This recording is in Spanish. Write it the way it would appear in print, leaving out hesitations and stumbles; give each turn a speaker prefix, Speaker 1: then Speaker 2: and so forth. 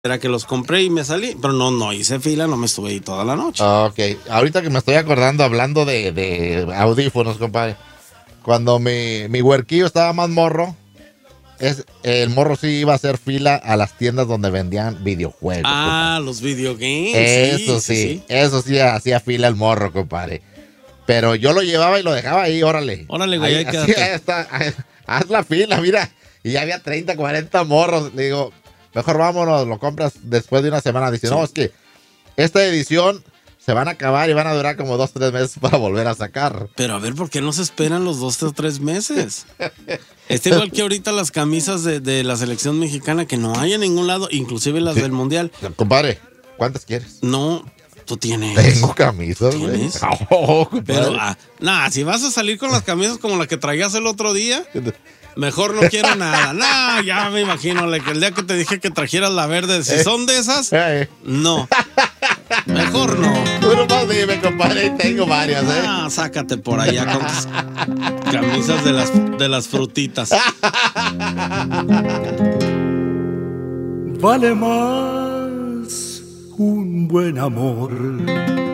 Speaker 1: Era que los compré y me salí, pero no hice fila, no me estuve ahí toda la noche.
Speaker 2: Ok, ahorita que me estoy acordando, hablando de audífonos, compadre. Cuando mi huerquillo estaba más morro, el morro sí iba a hacer fila a las tiendas donde vendían videojuegos.
Speaker 1: Compadre. Los videogames.
Speaker 2: Eso sí hacía fila el morro, compadre. Pero yo lo llevaba y lo dejaba ahí, órale.
Speaker 1: Órale, güey, ahí
Speaker 2: está, haz la fila, mira. Y ya había 30, 40 morros. Le digo, mejor vámonos, lo compras después de una semana. Dice, no, es que esta edición se van a acabar y van a durar como 2, 3 meses para volver a sacar.
Speaker 1: Pero a ver, ¿por qué no se esperan los 2 o 3 meses? Igual que ahorita las camisas de la selección mexicana que no hay en ningún lado, inclusive las del mundial.
Speaker 2: Compadre, ¿cuántas quieres?
Speaker 1: No, tú tienes.
Speaker 2: Tengo camisas, güey.
Speaker 1: Pero, si vas a salir con las camisas como la que traías el otro día, mejor no quiero nada. No, ya me imagino, el día que te dije que trajeras la verde, si son de esas, no. Mejor no.
Speaker 2: Tú nomás dime, compadre, tengo varias,
Speaker 1: sácate por allá con tus camisas de las frutitas.
Speaker 3: Vale más un buen amor